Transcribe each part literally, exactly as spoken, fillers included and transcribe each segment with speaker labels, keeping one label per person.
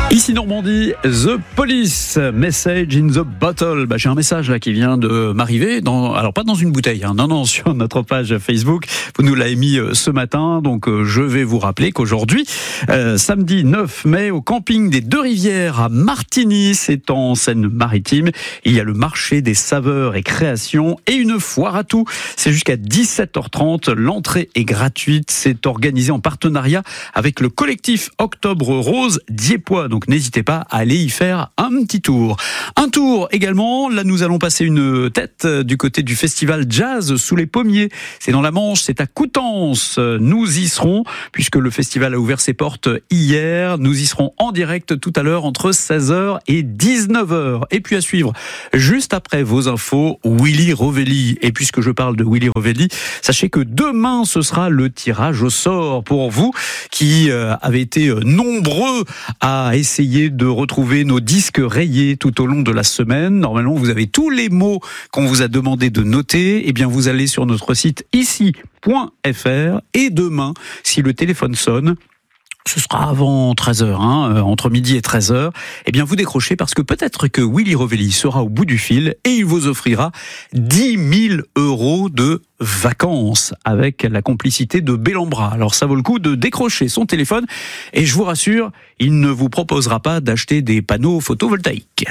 Speaker 1: Ici Normandie, The Police, Message in the Bottle. Bah, j'ai un message là qui vient de m'arriver, dans, alors pas dans une bouteille, hein, non, non, sur notre page Facebook. Vous nous l'avez mis euh, ce matin, donc euh, je vais vous rappeler qu'aujourd'hui, euh, samedi neuf mai, au camping des Deux-Rivières à Martigny, c'est en Seine-Maritime, il y a le marché des saveurs et créations et une foire à tout. C'est jusqu'à dix-sept heures trente, l'entrée est gratuite, c'est organisé en partenariat avec le collectif Octobre Rose Diepois. Donc n'hésitez pas à aller y faire un petit tour. Un tour également, là nous allons passer une tête du côté du festival Jazz sous les pommiers. C'est dans la Manche, c'est à Coutances. Nous y serons, puisque le festival a ouvert ses portes hier. Nous y serons en direct tout à l'heure entre seize heures et dix-neuf heures. Et puis à suivre, juste après vos infos, Willy Rovelli. Et puisque je parle de Willy Rovelli, sachez que demain ce sera le tirage au sort pour vous qui euh, avez été nombreux à essayer Essayez de retrouver nos disques rayés tout au long de la semaine. Normalement, vous avez tous les mots qu'on vous a demandé de noter. Eh bien, vous allez sur notre site ici point f r et demain, si le téléphone sonne, ce sera avant treize heures, hein, entre midi et treize heures, eh bien vous décrochez parce que peut-être que Willy Rovelli sera au bout du fil et il vous offrira dix mille euros de vacances avec la complicité de Bellambra. Alors ça vaut le coup de décrocher son téléphone et je vous rassure, il ne vous proposera pas d'acheter des panneaux photovoltaïques.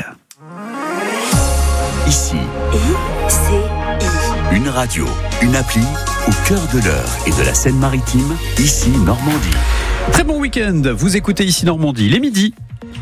Speaker 2: Ici, I C I. Une radio, une appli au cœur de l'heure et de la Seine-Maritime, ici Normandie.
Speaker 1: Très bon week-end, vous écoutez ici Normandie, les midis.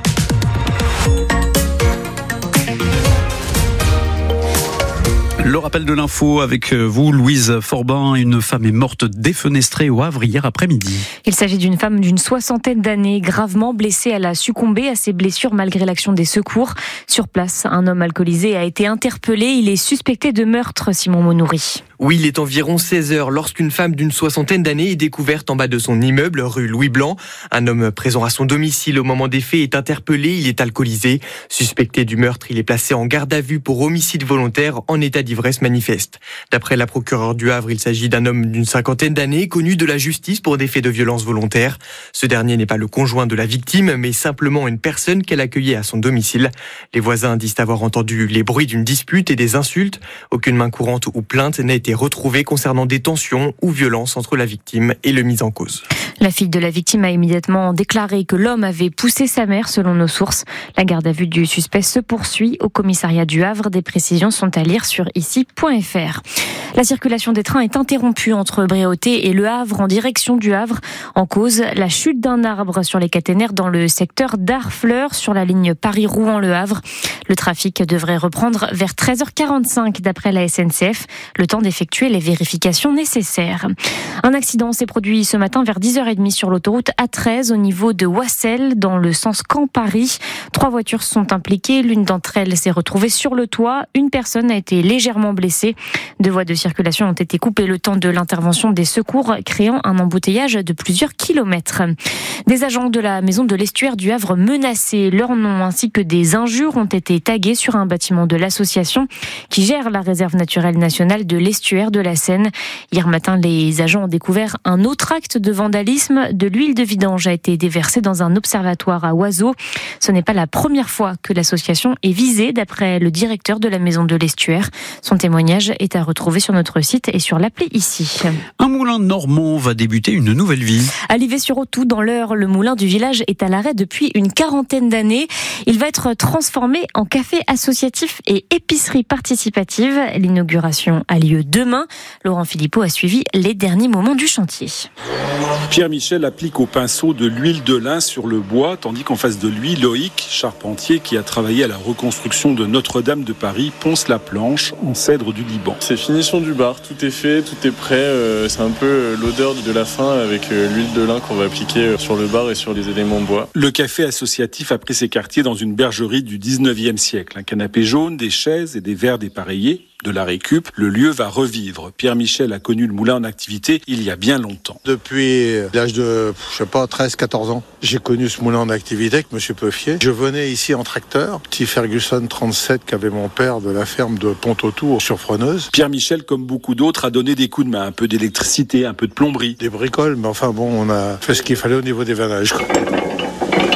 Speaker 1: Le rappel de l'info avec vous, Louise Forbin. Une femme est morte défenestrée au Havre hier après-midi.
Speaker 3: Il s'agit d'une femme d'une soixantaine d'années, gravement blessée. Elle a succombé à ses blessures malgré l'action des secours. Sur place, un homme alcoolisé a été interpellé. Il est suspecté de meurtre, Simon Monoury.
Speaker 4: Oui, il est environ seize heures lorsqu'une femme d'une soixantaine d'années est découverte en bas de son immeuble, rue Louis Blanc. Un homme présent à son domicile au moment des faits est interpellé. Il est alcoolisé. Suspecté du meurtre, il est placé en garde à vue pour homicide volontaire en état d'ivresse manifeste. D'après la procureure du Havre, il s'agit d'un homme d'une cinquantaine d'années, connu de la justice pour des faits de violence volontaire. Ce dernier n'est pas le conjoint de la victime, mais simplement une personne qu'elle accueillait à son domicile. Les voisins disent avoir entendu les bruits d'une dispute et des insultes. Aucune main courante ou plainte n'a été retrouvée concernant des tensions ou violences entre la victime et le mis en cause.
Speaker 3: La fille de la victime a immédiatement déclaré que l'homme avait poussé sa mère, selon nos sources. La garde à vue du suspect se poursuit au commissariat du Havre. Des précisions sont à lire sur ici point f r. La circulation des trains est interrompue entre Bréauté et Le Havre en direction du Havre. En cause, la chute d'un arbre sur les caténaires dans le secteur d'Arfleur sur la ligne Paris-Rouen-Le Havre. Le trafic devrait reprendre vers treize heures quarante-cinq d'après la S N C F, le temps d'effectuer les vérifications nécessaires. Un accident s'est produit ce matin vers dix heures trente sur l'autoroute A treize au niveau de Wassel dans le sens Caen-Paris. Trois voitures sont impliquées, l'une d'entre elles s'est retrouvée sur le toit. Une personne a été légèrement blessée. Deux voies de circulation ont été coupées le temps de l'intervention des secours, créant un embouteillage de plusieurs kilomètres. Des agents de la maison de l'estuaire du Havre menacés, leur nom ainsi que des injures ont été tagués sur un bâtiment de l'association qui gère la réserve naturelle nationale de l'estuaire de la Seine. Hier matin, les agents ont découvert un autre acte de vandalisme. De l'huile de vidange a été déversée dans un observatoire à Oiseau. Ce n'est pas la première fois que l'association est visée, d'après le directeur de la maison de l'estuaire. Son témoignage est à retrouver sur notre site et sur l'appli ici.
Speaker 1: Un moulin normand va débuter une nouvelle vie.
Speaker 3: À Livet-sur-Autou, dans l'Eure, le moulin du village est à l'arrêt depuis une quarantaine d'années. Il va être transformé en café associatif et épicerie participative. L'inauguration a lieu demain. Laurent Philippot a suivi les derniers moments du chantier.
Speaker 5: Pierre Michel applique au pinceau de l'huile de lin sur le bois, tandis qu'en face de lui, Loïc, charpentier qui a travaillé à la reconstruction de Notre-Dame de Paris, ponce la planche en cèdre du Liban.
Speaker 6: C'est finition du bar, tout est fait, tout est prêt. Euh, c'est un peu l'odeur de la fin avec euh, l'huile de lin qu'on va appliquer sur le bar et sur les éléments de bois.
Speaker 5: Le café associatif a pris ses quartiers dans une bergerie du dix-neuvième siècle. Un canapé jaune, des chaises et des verres dépareillés. De la récup, le lieu va revivre. Pierre Michel a connu le moulin en activité il y a bien longtemps.
Speaker 7: Depuis l'âge de, je sais pas, treize quatorze ans, j'ai connu ce moulin en activité avec M. Peuffier. Je venais ici en tracteur, petit Ferguson trente-sept qu'avait mon père de la ferme de Pont-Autour sur Froneuse.
Speaker 5: Pierre Michel, comme beaucoup d'autres, a donné des coups de main, un peu d'électricité, un peu de plomberie.
Speaker 7: Des bricoles, mais enfin bon, on a fait ce qu'il fallait au niveau des vannages, quoi.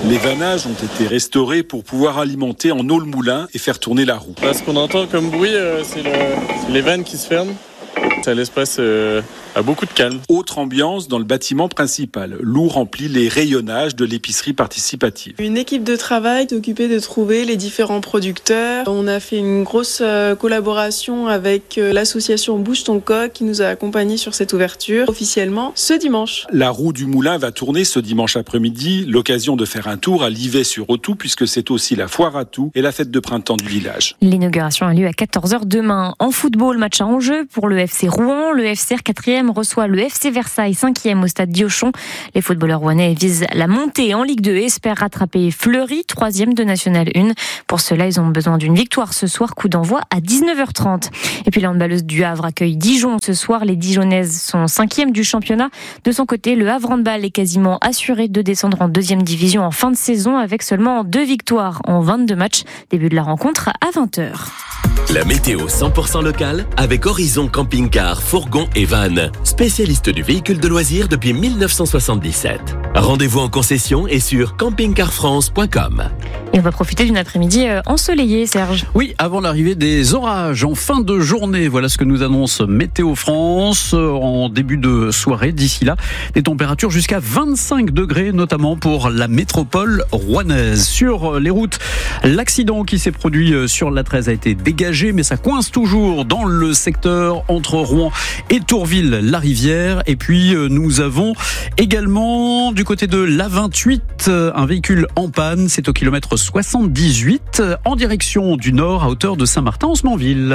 Speaker 5: Les vannages ont été restaurés pour pouvoir alimenter en eau le moulin et faire tourner la roue.
Speaker 6: Là, ce qu'on entend comme bruit, euh, c'est, le... c'est les vannes qui se ferment. Ça laisse place euh, à beaucoup de calme.
Speaker 5: Autre ambiance dans le bâtiment principal. Lou remplit les rayonnages de l'épicerie participative.
Speaker 8: Une équipe de travail s'est occupée de trouver les différents producteurs. On a fait une grosse euh, collaboration avec euh, l'association Bouge ton coq qui nous a accompagnés sur cette ouverture officiellement ce dimanche.
Speaker 5: La roue du moulin va tourner ce dimanche après-midi. L'occasion de faire un tour à Livet-sur-Autou puisque c'est aussi la foire à tout et la fête de printemps du village.
Speaker 3: L'inauguration a lieu à quatorze heures demain. En football, match à enjeu pour le F C Rouen. Le F C R quatrième reçoit le F C Versailles cinquième au stade Diochon. Les footballeurs rouennais visent la montée en Ligue deux et espèrent rattraper Fleury troisième de National un. Pour cela, ils ont besoin d'une victoire ce soir, coup d'envoi à dix-neuf heures trente. Et puis la handballeuse du Havre accueille Dijon ce soir. Les Dijonnaises sont cinquième du championnat. De son côté, le Havre handball est quasiment assuré de descendre en deuxième division en fin de saison avec seulement deux victoires en vingt-deux matchs. Début de la rencontre à vingt heures.
Speaker 9: La météo cent pour cent locale avec Horizon Camping-Car, Fourgon et Van, spécialiste du véhicule de loisirs depuis mille neuf cent soixante-dix-sept. Rendez-vous en concession et sur camping car france point com.
Speaker 3: Et on va profiter d'une après-midi ensoleillée, Serge.
Speaker 1: Oui, avant l'arrivée des orages en fin de journée. Voilà ce que nous annonce Météo France en début de soirée. D'ici là, des températures jusqu'à vingt-cinq degrés, notamment pour la métropole rouennaise. Sur les routes, l'accident qui s'est produit sur l'A treize a été dégagé, mais ça coince toujours dans le secteur entre Rouen et Tourville-la-Rivière. Et puis, nous avons également du côté de l'A vingt-huit un véhicule en panne. C'est au kilomètre soixante-dix-huit en direction du nord à hauteur de Saint-Martin-en-Semanville.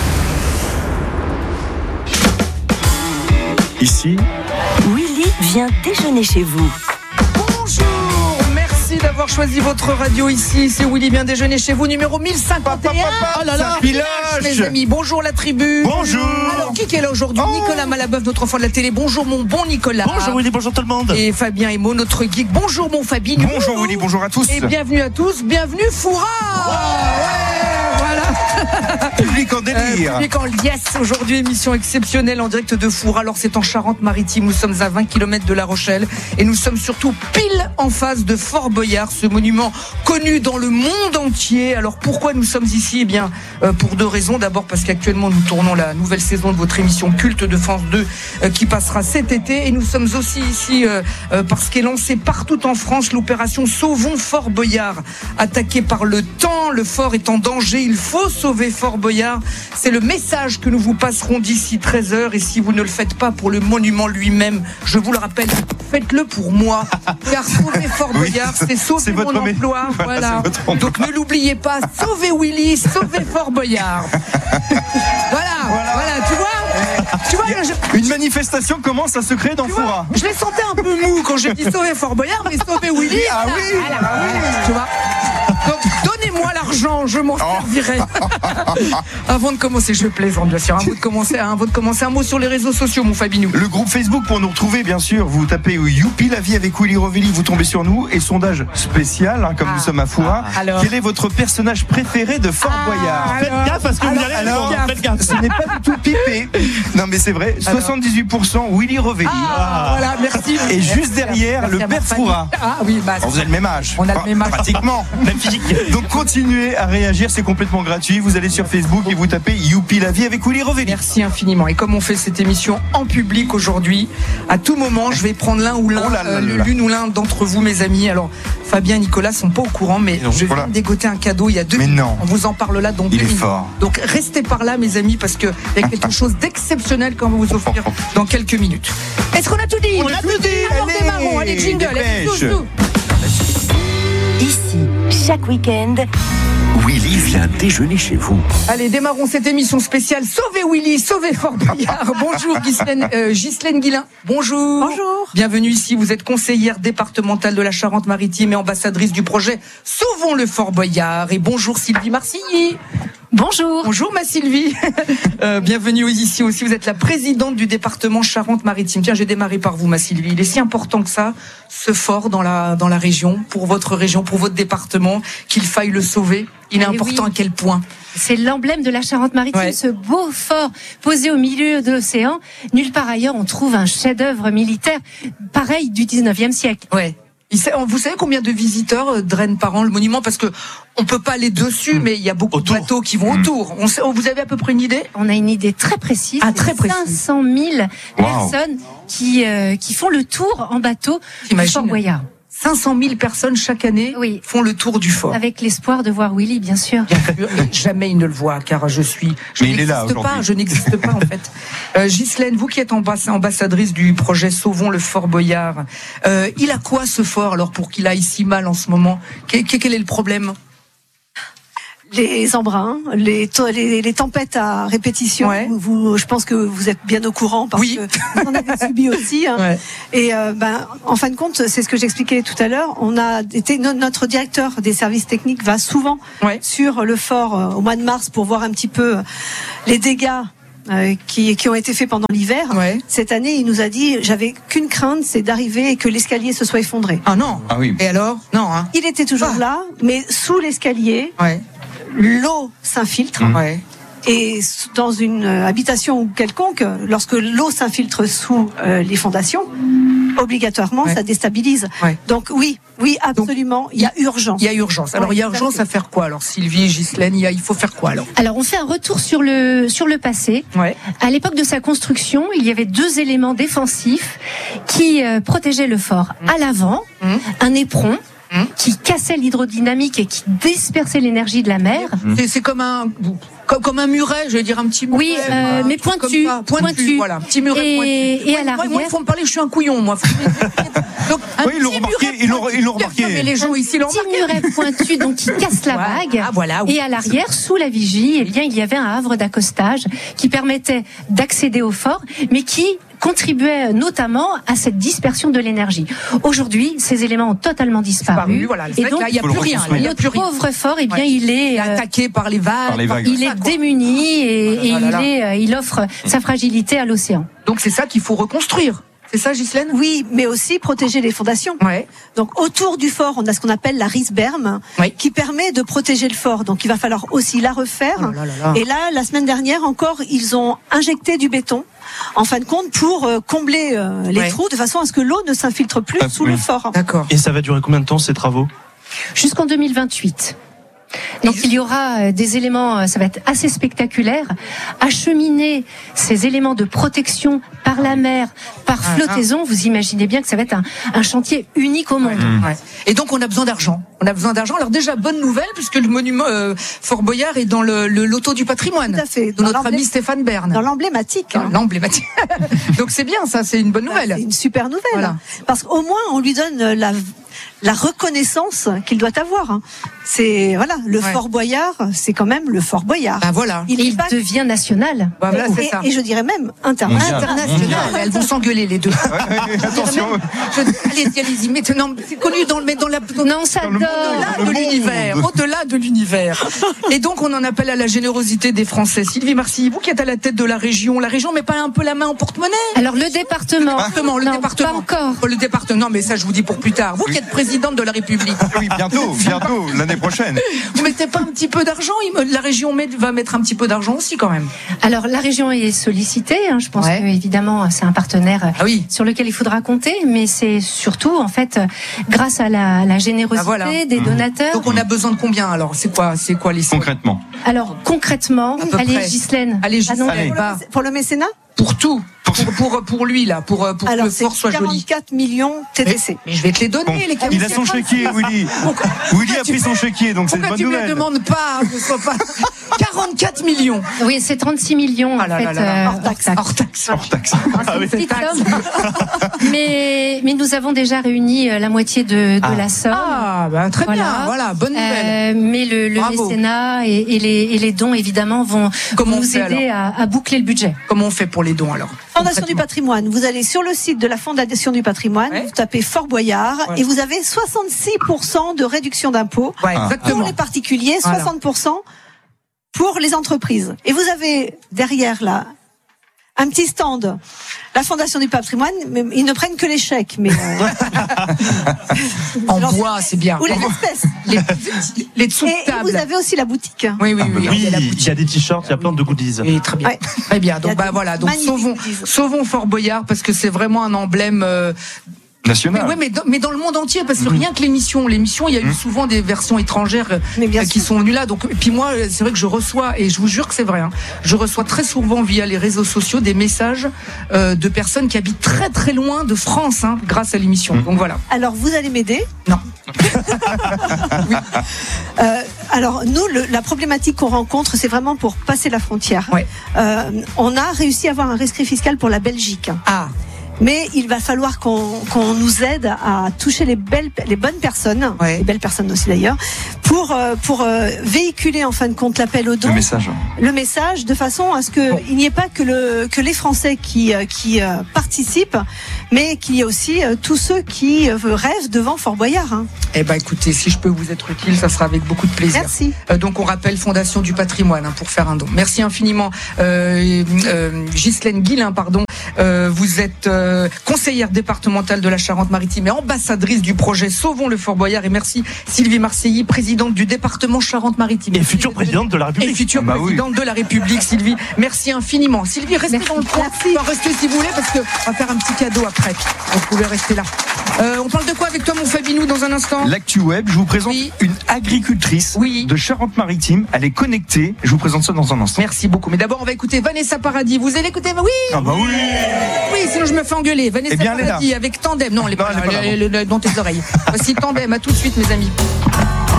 Speaker 2: Ici,
Speaker 10: Willy vient déjeuner chez vous.
Speaker 11: Bonjour, merci d'avoir choisi votre radio ici. C'est Willy vient déjeuner chez vous, numéro mille cinquante et un.
Speaker 12: Oh là là,
Speaker 11: mes amis, bonjour la tribu.
Speaker 12: Bonjour.
Speaker 11: Alors, qui est là aujourd'hui? oh. Nicolas Malabeuf, notre enfant de la télé. Bonjour mon bon Nicolas.
Speaker 12: Bonjour Willy, bonjour tout le monde.
Speaker 11: Et Fabien Emo, notre geek. Bonjour mon Fabien.
Speaker 12: Bonjour Willy, bonjour à tous.
Speaker 11: Et bienvenue à tous, bienvenue Foura. Oh, ouais, voilà.
Speaker 12: Public en délire.
Speaker 11: Euh, public en liesse. Aujourd'hui, émission exceptionnelle en direct de Foura. Alors, c'est en Charente-Maritime. Nous sommes à vingt kilomètres de La Rochelle. Et nous sommes surtout pile en face de Fort Boyard, ce monument connu dans le monde entier. Alors, pourquoi nous sommes ici? Eh bien, euh, pour deux raisons. D'abord, parce qu'actuellement, nous tournons la nouvelle saison de votre émission culte de France deux euh, qui passera cet été. Et nous sommes aussi ici euh, euh, parce qu'est lancée partout en France l'opération Sauvons Fort Boyard. Attaqué par le temps, le fort est en danger. Il faut sauver Fort Boyard. C'est le message que nous vous passerons d'ici treize heures. Et si vous ne le faites pas pour le monument lui-même, je vous le rappelle, faites-le pour moi. Car sauver Fort Boyard, oui, c'est sauver c'est mon emploi. Voilà. voilà. Donc ne l'oubliez pas, sauvez Willy, sauvez Fort Boyard. voilà, voilà, voilà, tu vois, tu vois je...
Speaker 12: Une manifestation commence à se créer dans Foura.
Speaker 11: Je les sentais un peu mou quand j'ai dit sauver Fort Boyard, mais sauver Willy.
Speaker 12: Ah oui,
Speaker 11: voilà, ah oui. Tu vois. Donc donnez-moi l'argent, je m'en servirai. Avant de commencer, je plaisante bien sûr. Avant de commencer, avant de commencer, un mot sur les réseaux sociaux, mon Fabinou.
Speaker 12: Le groupe Facebook pour nous retrouver, bien sûr. Vous tapez Youpi la vie avec Willy Rovelli, vous tombez sur nous. Et sondage spécial, hein, comme ah, nous sommes à Foura. Ah, Quel est votre personnage préféré de Fort ah, Boyard?
Speaker 11: Faites gaffe parce que alors, vous allez alors, alors
Speaker 12: faites gaffe. Ce n'est pas du tout pipé. Non mais c'est vrai. Alors. soixante-dix-huit pour cent Willy Rovelli.
Speaker 11: Ah, voilà, merci.
Speaker 12: Et
Speaker 11: merci,
Speaker 12: juste derrière merci,
Speaker 11: merci
Speaker 12: le père Foura.
Speaker 11: Ah oui, bah.
Speaker 12: On vous avez le même âge.
Speaker 11: On a le même âge.
Speaker 12: Pratiquement. Même physique. Donc continuez à réagir, c'est complètement gratuit. Vous allez sur Facebook et vous tapez Youpi la vie avec Willy Rovelli.
Speaker 11: Merci infiniment. Et comme on fait cette émission en public aujourd'hui, à tout moment, je vais prendre l'un ou l'un, oh là là là. Euh, l'une ou l'un d'entre vous, mes amis. Alors, Fabien et Nicolas sont pas au courant, mais non, je viens voilà. de dégoter un cadeau il y a deux
Speaker 12: mais
Speaker 11: minutes.
Speaker 12: Non.
Speaker 11: On vous en parle là dans deux
Speaker 12: il
Speaker 11: minutes.
Speaker 12: Est fort.
Speaker 11: Donc restez par là, mes amis, parce qu'il y a quelque chose d'exceptionnel qu'on va vous offrir dans quelques minutes. Est-ce qu'on a tout dit?
Speaker 12: On, on a tout dit.
Speaker 11: Alors allez, démarrons. Allez, jingle. Allez, tout, tout.
Speaker 10: Ici, chaque week-end,
Speaker 2: Willy vient déjeuner chez vous.
Speaker 11: Allez, démarrons cette émission spéciale. Sauvez Willy, sauvez Fort Boyard. Bonjour Ghislaine, euh, Ghislaine Guillain. Bonjour.
Speaker 13: Bonjour.
Speaker 11: Bienvenue ici. Vous êtes conseillère départementale de la Charente-Maritime et ambassadrice du projet Sauvons le Fort Boyard. Et bonjour Sylvie Marcilly.
Speaker 13: Bonjour.
Speaker 11: Bonjour ma Sylvie. euh, bienvenue ici aussi. Vous êtes la présidente du département Charente-Maritime. Tiens, j'ai démarré par vous, ma Sylvie. Il est si important que ça, ce fort dans la dans la région, pour votre région, pour votre département, qu'il faille le sauver. Il est Et important oui. à quel point?
Speaker 13: C'est l'emblème de la Charente-Maritime, ouais. ce beau fort posé au milieu de l'océan. Nulle part ailleurs on trouve un chef-d'œuvre militaire pareil du dix-neuvième siècle.
Speaker 11: Ouais. Vous savez combien de visiteurs drainent par an le monument? Parce que on peut pas aller dessus, mmh. mais il y a beaucoup autour. de bateaux qui vont mmh. autour. On sait, vous avez à peu près une idée?
Speaker 13: On a une idée très précise.
Speaker 11: Ah, très précise.
Speaker 13: cinq cent mille wow. personnes qui euh, qui font le tour en bateau du Fort Boyard.
Speaker 11: cinq cent mille personnes chaque année oui. font le tour du fort.
Speaker 13: Avec l'espoir de voir Willy, bien sûr.
Speaker 11: Bien sûr. Jamais il ne le voit, car je suis. Je
Speaker 12: Mais il est là aujourd'hui.
Speaker 11: Pas, je n'existe pas en fait. Euh, Ghislaine, vous qui êtes ambassadrice du projet Sauvons le Fort Boyard, euh, il a quoi ce fort alors pour qu'il aille si mal en ce moment? Quel, quel est le problème?
Speaker 14: Les embruns, les, les, les tempêtes à répétition. Ouais. Vous, je pense que vous êtes bien au courant parce
Speaker 11: oui.
Speaker 14: que vous en avez subi aussi. Hein. Ouais. Et euh, ben, en fin de compte, c'est ce que j'expliquais tout à l'heure. On a été notre directeur des services techniques va souvent ouais. sur le fort euh, au mois de mars pour voir un petit peu les dégâts. Euh, qui, qui ont été faits pendant l'hiver.
Speaker 11: Ouais.
Speaker 14: Cette année, il nous a dit, j'avais qu'une crainte, c'est d'arriver et que l'escalier se soit effondré.
Speaker 11: Ah non.
Speaker 12: Ah oui.
Speaker 11: Et alors? Non. Hein.
Speaker 14: Il était toujours ah. là, mais sous l'escalier,
Speaker 11: ouais.
Speaker 14: l'eau s'infiltre.
Speaker 11: Mmh. Ouais.
Speaker 14: Et dans une habitation quelconque, lorsque l'eau s'infiltre sous euh, les fondations, obligatoirement, ouais. ça déstabilise.
Speaker 11: Ouais.
Speaker 14: Donc oui, oui, absolument, Donc, il y a urgence.
Speaker 11: Il y a urgence. Alors ouais, il y a urgence à faire quoi? Alors Sylvie, Ghislaine, il, y a, il faut faire quoi alors?
Speaker 13: Alors on fait un retour sur le sur le passé.
Speaker 11: Ouais.
Speaker 13: À l'époque de sa construction, il y avait deux éléments défensifs qui euh, protégeaient le fort. Mmh. À l'avant, mmh. un éperon. Mmh. qui cassait l'hydrodynamique et qui dispersait l'énergie de la mer.
Speaker 11: Mmh. C'est, c'est comme un comme, comme un muret, je vais dire un petit muret.
Speaker 13: Oui, euh, mais pointu,
Speaker 11: pointu,
Speaker 13: pointu.
Speaker 11: Voilà, petit muret
Speaker 13: et,
Speaker 11: pointu.
Speaker 13: Et à l'arrière.
Speaker 11: Moi, il faut me parler, je suis un couillon, moi.
Speaker 12: Donc, oui, ils l'ont remarqué, ils l'ont, ils l'ont remarqué.
Speaker 13: Mais les gens ici l'ont remarqué. Petit muret pointu, donc qui casse la vague.
Speaker 11: Ah, voilà, oui.
Speaker 13: Et à l'arrière, sous la vigie, eh bien, il y avait un havre d'accostage qui permettait d'accéder au fort, mais qui contribuait notamment à cette dispersion de l'énergie. Aujourd'hui, ces éléments ont totalement disparu.
Speaker 11: Voilà,
Speaker 13: et donc,
Speaker 11: il n'y a plus rien.
Speaker 13: Le pauvre fort, eh bien, ouais. il est euh,
Speaker 11: attaqué par les vagues. Par les vagues.
Speaker 13: Il est démuni et, et il, est, euh, il offre sa fragilité à l'océan.
Speaker 11: Donc, c'est ça qu'il faut reconstruire. C'est ça, Ghislaine?
Speaker 14: Oui, mais aussi protéger les fondations.
Speaker 11: Ouais.
Speaker 14: Donc, autour du fort, on a ce qu'on appelle la risberme,
Speaker 11: ouais.
Speaker 14: qui permet de protéger le fort. Donc, il va falloir aussi la refaire.
Speaker 11: Oh là là là.
Speaker 14: Et là, la semaine dernière encore, ils ont injecté du béton, en fin de compte, pour euh, combler euh, les ouais. trous, de façon à ce que l'eau ne s'infiltre plus ah, sous oui. le fort.
Speaker 11: D'accord.
Speaker 15: Et ça va durer combien de temps, ces travaux?
Speaker 13: Jusqu'en deux mille vingt-huit. Donc il y aura des éléments, ça va être assez spectaculaire, acheminer ces éléments de protection par la mer, par flottaison, vous imaginez bien que ça va être un, un chantier unique au monde.
Speaker 11: Ouais. Ouais. Et donc on a besoin d'argent. On a besoin d'argent. Alors déjà, bonne nouvelle, puisque le monument euh, Fort Boyard est dans le, le loto du patrimoine.
Speaker 14: Tout à fait.
Speaker 11: De notre ami Stéphane Bern.
Speaker 14: Dans l'emblématique.
Speaker 11: Dans l'emblématique. Donc c'est bien, ça, c'est une bonne nouvelle.
Speaker 14: C'est une super nouvelle.
Speaker 11: Voilà.
Speaker 14: Parce qu'au moins on lui donne la la reconnaissance qu'il doit avoir. C'est voilà, le ouais. Fort Boyard, c'est quand même le Fort Boyard.
Speaker 11: Bah voilà.
Speaker 13: Il, il pas... devient national.
Speaker 11: Bah voilà, c'est
Speaker 14: et,
Speaker 11: ça.
Speaker 14: et je dirais même international.
Speaker 11: International. Elles vont s'engueuler les deux.
Speaker 12: Ouais, attention.
Speaker 11: Je... Allez-y, allez-y. Maintenant, c'est connu dans le, mais dans la.
Speaker 13: Non, ça donne.
Speaker 11: Au-delà de l'univers. Au-delà de l'univers. Et donc, on en appelle à la générosité des Français. Sylvie Marcy, vous qui êtes à la tête de la région, la région met pas un peu la main en porte-monnaie?
Speaker 13: Alors le département.
Speaker 11: Département, le
Speaker 13: non,
Speaker 11: département.
Speaker 13: Pas encore.
Speaker 11: Le département. Non, mais ça, je vous dis pour plus tard. Vous qui êtes présidente de la République.
Speaker 12: Oui, bientôt, bientôt, l'année prochaine.
Speaker 11: Vous mettez pas un petit peu d'argent? La région va mettre un petit peu d'argent aussi quand même.
Speaker 13: Alors la région est sollicitée. Hein, je pense
Speaker 11: ouais.
Speaker 13: que évidemment c'est un partenaire
Speaker 11: ah oui.
Speaker 13: sur lequel il faudra compter, mais c'est surtout en fait grâce à la, la générosité ah voilà. des donateurs.
Speaker 11: Donc on a besoin de combien alors? C'est quoi, c'est quoi les sommes?
Speaker 12: Concrètement.
Speaker 13: Alors concrètement, allez Ghislaine.
Speaker 11: Allez Ghislaine. Allez.
Speaker 14: Pour, le, pour le mécénat?
Speaker 11: Pour tout. Pour, pour, pour lui, là, pour, pour
Speaker 14: alors,
Speaker 11: que le fort soit joli.
Speaker 14: quarante-quatre millions T T C.
Speaker 11: Mais, mais je vais te les donner,
Speaker 12: bon,
Speaker 11: les
Speaker 12: Il a son chéquier, Willy. Pourquoi, Willy a pris son chéquier, donc c'est une bonne nouvelle.
Speaker 11: Pourquoi tu me demandes pas, que ce soit pas quarante-quatre millions?
Speaker 13: Oui, c'est trente-six millions,
Speaker 11: ah là
Speaker 13: en fait.
Speaker 11: Là là là.
Speaker 13: Euh,
Speaker 11: hors taxe. Hors taxe.
Speaker 12: Hors taxe.
Speaker 13: Ah, c'est une petite somme. mais, mais nous avons déjà réuni la moitié de, de
Speaker 11: ah.
Speaker 13: la somme.
Speaker 11: Ah, bah, très voilà. bien, voilà, bonne nouvelle.
Speaker 13: Euh, mais le, le mécénat et, et, les, et les dons, évidemment, vont, vont nous aider à, à boucler le budget.
Speaker 11: Comment on fait pour les dons, alors?
Speaker 14: Fondation du patrimoine, vous allez sur le site de la Fondation du patrimoine, ouais. vous tapez Fort Boyard ouais. et vous avez soixante-six pour cent de réduction d'impôts
Speaker 11: ouais,
Speaker 14: pour les particuliers, voilà. soixante pour cent pour les entreprises. Et vous avez derrière là un petit stand, la Fondation du patrimoine, mais ils ne prennent que les chèques. Mais euh...
Speaker 11: en bois, c'est bien.
Speaker 14: Ou les espèces.
Speaker 11: Les, les dessous de table.
Speaker 14: Et vous avez aussi la boutique.
Speaker 11: Oui, oui, oui.
Speaker 15: oui
Speaker 11: il, y a la
Speaker 15: il y a des t-shirts, il y a plein de goodies.
Speaker 11: Oui, très bien. Ouais. Très bien. Donc, bah voilà. Donc, sauvons, sauvons Fort Boyard parce que c'est vraiment un emblème. Euh,
Speaker 12: nationale.
Speaker 11: Mais, ouais, mais, dans, mais dans le monde entier, parce que mmh. rien que l'émission, l'émission, il y a eu mmh. souvent des versions étrangères euh, qui sont venues là. Donc, et puis moi, c'est vrai que je reçois, et je vous jure que c'est vrai, hein, je reçois très souvent via les réseaux sociaux des messages euh, de personnes qui habitent très très loin de France, hein, grâce à l'émission. Mmh. Donc voilà.
Speaker 14: Alors, vous allez m'aider ?
Speaker 11: Non.
Speaker 14: oui. euh, alors nous, le, la problématique qu'on rencontre, c'est vraiment pour passer la frontière.
Speaker 11: Ouais.
Speaker 14: Euh, on a réussi à avoir un rescrit fiscal pour la Belgique.
Speaker 11: Ah.
Speaker 14: Mais il va falloir qu'on, qu'on nous aide à toucher les belles, les bonnes personnes,
Speaker 11: ouais.
Speaker 14: les belles personnes aussi d'ailleurs, pour euh, pour euh, véhiculer en fin de compte l'appel au don,
Speaker 12: le message,
Speaker 14: le message, de façon à ce que bon. il n'y ait pas que le que les Français qui qui euh, participent, mais qu'il y ait aussi euh, tous ceux qui euh, rêvent devant Fort Boyard. Hein.
Speaker 11: Eh ben écoutez, si je peux vous être utile, ça sera avec beaucoup de plaisir.
Speaker 14: Merci.
Speaker 11: Euh, donc on rappelle Fondation du Patrimoine hein, pour faire un don. Merci infiniment, euh, euh, Ghislaine Guillain, pardon. Euh, vous êtes euh, conseillère départementale de la Charente-Maritime et ambassadrice du projet Sauvons le Fort Boyard. Et merci Sylvie Marseilly, présidente du département Charente-Maritime.
Speaker 15: Et future présidente de la République.
Speaker 11: Et future ah bah présidente oui. de la République, Sylvie. Merci infiniment. Sylvie, restez merci. dans le coin. Enfin, restez si vous voulez, parce qu'on va faire un petit cadeau après. Vous pouvez rester là. Euh, on parle de quoi avec toi, mon Fabinou, dans un instant ?
Speaker 12: L'actu web, je vous présente oui. une agricultrice
Speaker 11: oui.
Speaker 12: de Charente-Maritime. Elle est connectée. Je vous présente ça dans un instant.
Speaker 11: Merci beaucoup. Mais d'abord, on va écouter Vanessa Paradis. Vous allez écouter ? Oui.
Speaker 12: Ah bah oui.
Speaker 11: Oui, sinon je me fais engueuler. Vanessa
Speaker 12: eh bien,
Speaker 11: Paradis avec Tandem. Non, elle est pas là, dans tes oreilles. Voici Tandem. À tout de suite, mes amis.